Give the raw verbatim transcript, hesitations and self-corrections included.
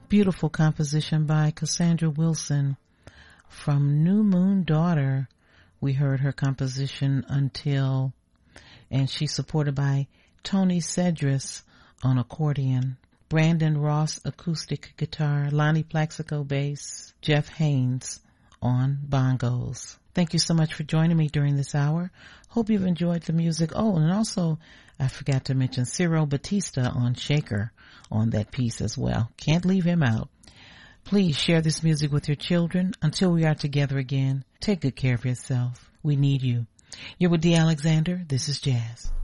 Beautiful composition by Cassandra Wilson. From New Moon Daughter, we heard her composition Until, and she's supported by Tony Cedris on accordion, Brandon Ross acoustic guitar, Lonnie Plaxico bass, Jeff Haynes on bongos. Thank you so much for joining me during this hour. Hope you've enjoyed the music. Oh, and also I forgot to mention Ciro Batista on Shaker on that piece as well. Can't leave him out. Please share this music with your children. Until we are together again, take good care of yourself. We need you. You're with Dee Alexander. This is Jazz.